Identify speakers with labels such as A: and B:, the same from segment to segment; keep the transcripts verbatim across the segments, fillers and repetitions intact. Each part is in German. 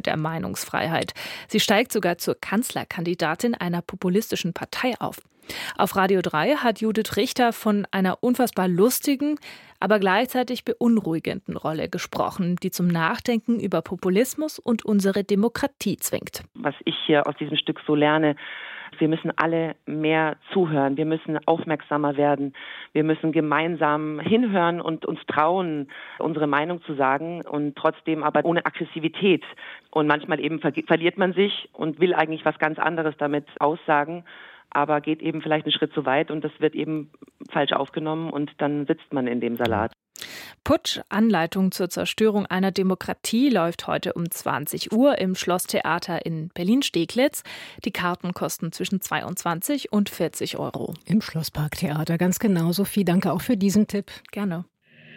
A: der Meinungsfreiheit. Sie steigt sogar zur Kanzlerkandidatin einer populistischen Partei auf. Auf Radio drei hat Judith Richter von einer unfassbar lustigen, aber gleichzeitig beunruhigenden Rolle gesprochen, die zum Nachdenken über Populismus und unsere Demokratie zwingt.
B: Was ich hier aus diesem Stück so lerne: Wir müssen alle mehr zuhören, wir müssen aufmerksamer werden, wir müssen gemeinsam hinhören und uns trauen, unsere Meinung zu sagen, und trotzdem aber ohne Aggressivität. Und manchmal eben ver- verliert man sich und will eigentlich was ganz anderes damit aussagen, aber geht eben vielleicht einen Schritt zu weit und das wird eben falsch aufgenommen und dann sitzt man in dem Salat.
A: Putsch, Anleitung zur Zerstörung einer Demokratie, läuft heute um zwanzig Uhr im Schlosstheater in Berlin-Steglitz. Die Karten kosten zwischen zweiundzwanzig und vierzig Euro.
C: Im Schlossparktheater, ganz genau. Sophie, danke auch für diesen Tipp.
A: Gerne.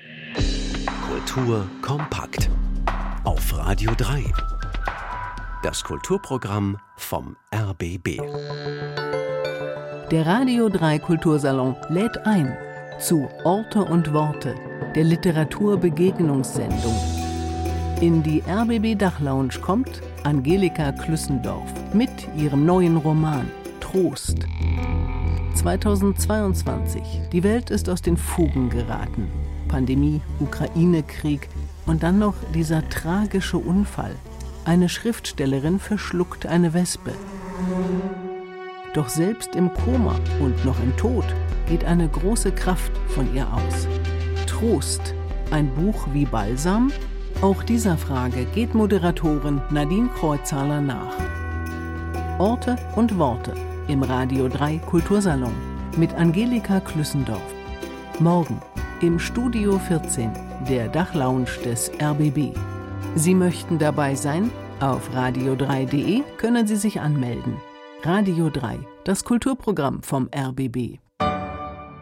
D: Kultur kompakt auf Radio drei. Das Kulturprogramm vom R B B.
E: Der Radio drei Kultursalon lädt ein zu Orte und Worte, der Literaturbegegnungssendung. In die R B B Dachlounge kommt Angelika Klüssendorf mit ihrem neuen Roman Trost. zweitausendzweiundzwanzig. Die Welt ist aus den Fugen geraten. Pandemie, Ukraine-Krieg und dann noch dieser tragische Unfall. Eine Schriftstellerin verschluckt eine Wespe. Doch selbst im Koma und noch im Tod geht eine große Kraft von ihr aus. Trost, ein Buch wie Balsam? Auch dieser Frage geht Moderatorin Nadine Kreuzhaler nach. Orte und Worte im Radio drei Kultursalon mit Angelika Klüssendorf. Morgen im Studio vierzehn, der Dachlounge des R B B. Sie möchten dabei sein? Auf radio drei punkt de können Sie sich anmelden. Radio drei, das Kulturprogramm vom R B B.